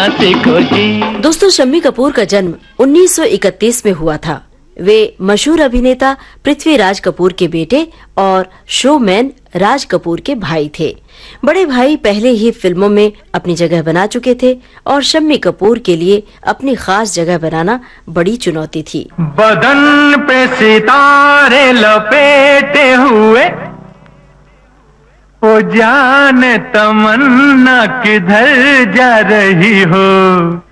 सीखो जी। दोस्तों, शम्मी कपूर का जन्म 1931 में हुआ था। वे मशहूर अभिनेता पृथ्वीराज कपूर के बेटे और शोमैन राज कपूर के भाई थे। बड़े भाई पहले ही फिल्मों में अपनी जगह बना चुके थे और शम्मी कपूर के लिए अपनी खास जगह बनाना बड़ी चुनौती थी। बदन पे सितारे लपेटे हुए, ओ जाने तमन्ना किधर जा रही हो।